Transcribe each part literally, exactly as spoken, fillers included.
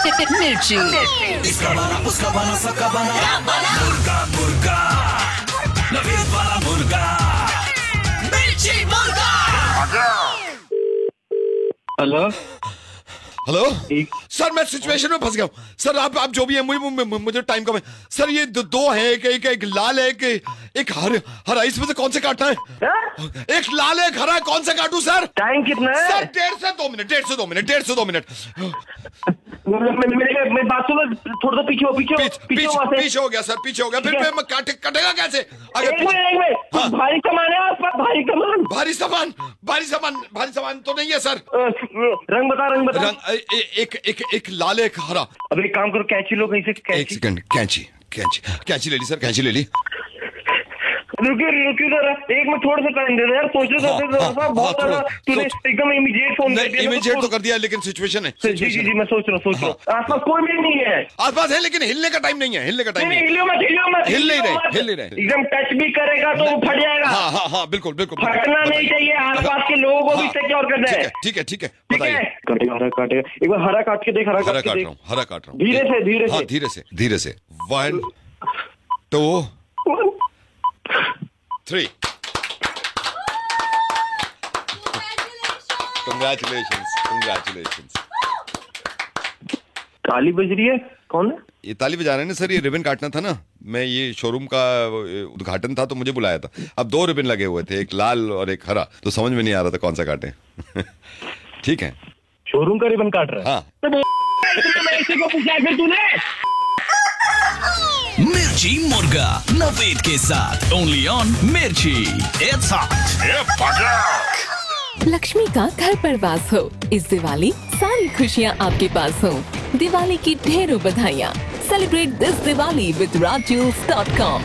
मिर्ची। इसका बना, उसका बना, सबका बना, मुर्गा मुर्गा, नवीद वाला मुर्गा, मिर्ची मुर्गा। हेलो हेलो सर, मैं सिचुएशन में फंस गया हूँ सर। आप आप जो भी है, मुझे मुझे टाइम कम है सर। ये दो, दो है, एक एक एक लाल है, एक एक हर हरा। इसमें से कौन से काटना है? है? एक लाल है, एक हरा है, कौन से काटूं सर? टाइम कितना है सर? डेढ़ से दो मिनट, डेढ़ से दो मिनट, डेढ़ से दो मिनट। मेरे मेरी बात सुनो, थोड़ा सा पीछे हो, पीछे पीछे पीछे, पीछे हो गया सर, पीछे हो गया। फिर मैं काटे कटेगा कैसे? अगर एक मिनट, एक मिनट, हाँ। भारी सामान है आपका? भारी सामान, भारी सामान, भारी सामान, भारी सामान तो नहीं है सर। रंग बता, रंग बता। रंग ए, ए, एक एक एक लाल है, एक हरा। अब एक काम करो, कैंची लो कहीं से। एक कैंची, सेकंड, कैंची कैंची कैंची ले ली सर, कैंची ले ली। रुकिए रुकिए जरा, एक मिनट थोड़ा सा टाइम दे दो यार, सोचो हाँ, सोचो हाँ, सा बहुत हाँ, ज्यादा तूने सोच- एकदम इमीडिएट फोन कर दिया। इमीडिएट तो कर दिया, लेकिन सिचुएशन है। जी जी जी, मैं सोच रहा हूँ, सोच रहा हूँ। आसपास कोई भी नहीं है। आसपास है, लेकिन हिलने का टाइम नहीं है, हिलने का टाइम नहीं नहीं है। हिलियो मत, हिलियो मत, हिल नहीं हिलियो रहे, मत। हिल नहीं रहे। एकदम टच भी करेगा तो वो फट जाएगा। हाँ हाँ हाँ, बिल्कुल बिल्कुल। फटना नहीं चाहिए, आसपास के लोगों को भी हाँ, सिक्योर करना ठीक है। है ठीक है ठीक है, ठीक है, बताइए। काटेगा, हरा काटेगा। एक बार हरा काट के देख, हरा हरा काट के काट देख। रहा हूँ, हरा काट रहा हूँ। धीरे से, धीरे हाँ, से। धीरे से धीरे से। One two three. Congratulations, congratulations. ताली बज रही है, कौन है? ये ताली बजा रहे हैं ना सर, ये रिबन काटना था ना। मैं ये शोरूम का उद्घाटन था तो मुझे बुलाया था। अब दो रिबन लगे हुए थे, एक लाल और एक हरा, तो समझ में नहीं आ रहा था कौन सा काटे। ठीक है, शोरूम का रिबन काट रहा है। हाँ। तो मैं इसी को पूछा फिर तूने। मिर्ची मुर्गा, नवीद के साथ ओनली ऑन मिर्ची। It's hot. लक्ष्मी का घर पर वास हो, इस दिवाली सारी खुशियाँ आपके पास हो। दिवाली की ढेरों बधाइयाँ। Celebrate this Diwali with Raj jewels dot com.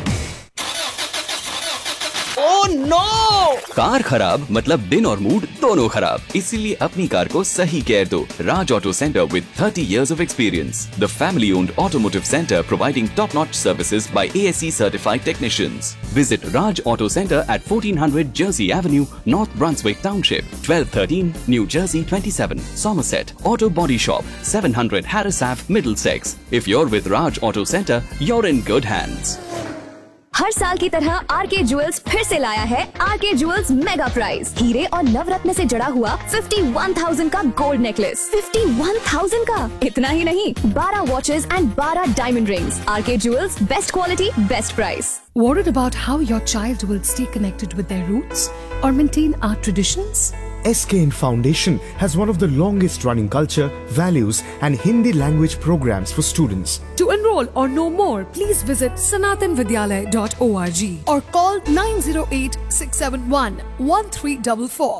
Oh no! Car खराब मतलब दिन और मूड दोनों खराब, इसीलिए अपनी कार को सही केयर दो। राज auto centre with thirty years of experience, the family-owned automotive center providing top-notch services by A S C certified technicians. Visit Raj Auto Center at fourteen hundred Jersey Avenue, North Brunswick Township, twelve thirteen New Jersey twenty-seven, Somerset. Auto Body Shop, seven hundred Harris Ave, Middlesex. If you're with Raj Auto Center, you're in good hands. हर साल की तरह are के jewels फिर से लाया है are के jewels mega prize. हीरे और नवरत्न से जड़ा हुआ इक्यावन हज़ार का गोल्ड नेकलेस। इक्यावन हज़ार का। इतना ही नहीं, बारह वॉचेस एंड बारह डायमंड रिंग्स। आर के jewels, best quality, best price. Worried about how your child will stay connected with their roots or maintain our traditions? S K N Foundation has one of the longest running culture, values and Hindi language programs for students. To enroll or know more, please visit sanatan vidyalaya dot org or call nine zero eight six seven one one three four four.